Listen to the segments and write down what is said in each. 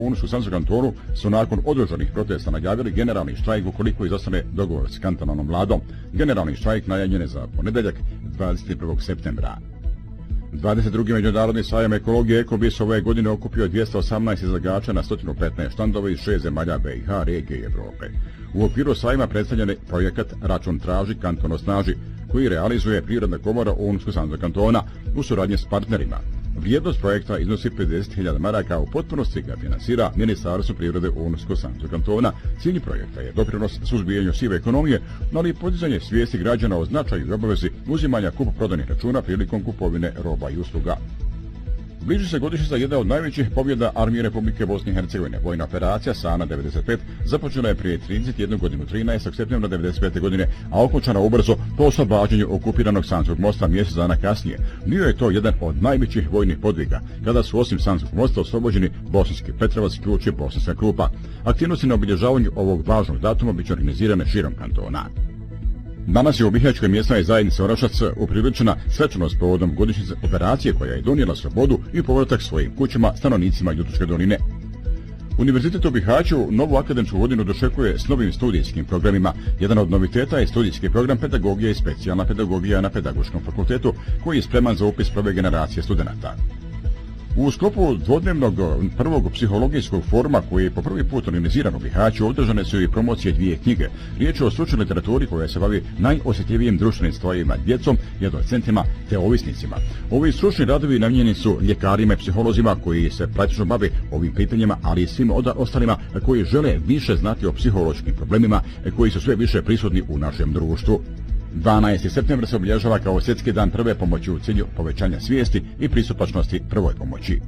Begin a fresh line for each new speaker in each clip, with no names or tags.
Unsko-Sanskom kantonu su nakon održanih protesta najavili generalni štrajk ukoliko izostane dogovor s kantonalnom vladom. Generalni štrajk najavljen je za ponedjeljak 21. septembra. 22. međunarodni sajam ekologije Ekobis ove godine okupio 218 izlagača na 115 štandova iz 6 zemalja BiH, regije i Evrope. U okviru sajma predstavljen je projekat Račun traži, kanton osnaži, koji realizuje Privredna komora Unsko-Sanskog kantona u suradnji s partnerima. Vrijednost projekta iznosi 50.000 maraka, u potpunosti ga finansira Ministarstvo privrede Unsko-Sanskog kantona. Cilj projekta je doprinos suzbijanju sive ekonomije, ali i podizanje svijesti građana o značaju i obavezi uzimanja kupoprodajnih računa prilikom kupovine roba i usluga. Bliži se godišnjica jedne od najvećih pobjeda Armije Republike Bosne i Hercegovine. Vojna operacija Sana 95 započela je prije 31 godinu 13. septembra 95. godine, a okončana ubrzo po oslobađanju okupiranog Sanskog mosta mjesec dana kasnije. Bio je to jedan od najvećih vojnih podviga, kada su osim Sanskog mosta oslobođeni Bosanski Petrovac, Ključ i Bosanska Krupa. Aktivnosti na obilježavanju ovog važnog datuma biće organizirane širom kantona. Danas je u Bihaćkoj mjesnoj zajednici Orašac upriličena svečanost povodom godišnjice operacije koja je donijela slobodu i povratak svojim kućama stanovnicima Jutuške doline. Univerzitet u Bihaću novu akademsku godinu dočekuje s novim studijskim programima. Jedan od noviteta je studijski program pedagogija i specijalna pedagogija na Pedagoškom fakultetu, koji je spreman za upis prve generacije studenata. U sklopu dvodnevnog prvog psihologijskog foruma, koji je po prvi put organiziran u Bihaću, održane su i promocije dvije knjige. Riječ je o stručnoj literaturi koja se bavi najosjetljivijim društvenim stvarima, djecom i adolescentima te ovisnicima. Ovi stručni radovi namijenjeni su ljekarima i psiholozima koji se praktično bave ovim pitanjima, ali i svim ostalima koji žele više znati o psihološkim problemima koji su sve više prisutni u našem društvu. 12. septembra se obilježava kao svjetski dan prve pomoći u cilju povećanja svijesti i pristupačnosti prvoj pomoći.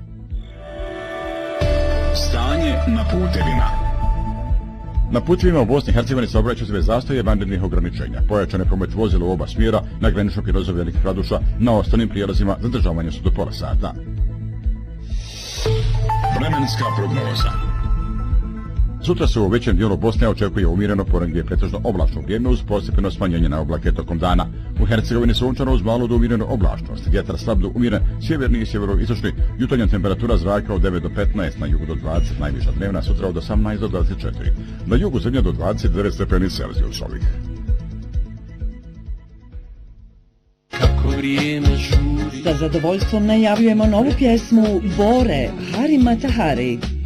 Stanje na putevima.
Na putevima u Bosni i Hercegovini se obraćaju bez zastoja vanrednih ograničenja. Pojačane promet vozila u oba smjera, na graničnom prilazu Velikih Raduša, na ostalim prijelazima zadržavanje su do pola sata.
Vremenska prognoza.
Sutra se u većem dijelu Bosne očekuje umjereno ponegdje pretežno oblačno vrijeme uz postepeno smanjenje na oblake tokom dana. U Hercegovini sunčano uz malu do umjerenu oblačnost, vjetar slab do umjeren, sjeverni i sjeveroistočni, jutarnja temperatura zraka od 9 do 15, na jugu do 20, najviša dnevna, sutra od 18 do 24. Na jugu zemlja do 29 stepeni Celzijusovih.
Kako vrijeme žuri.
Sa zadovoljstvom najavljujemo novu pjesmu Bore Hari Matahari.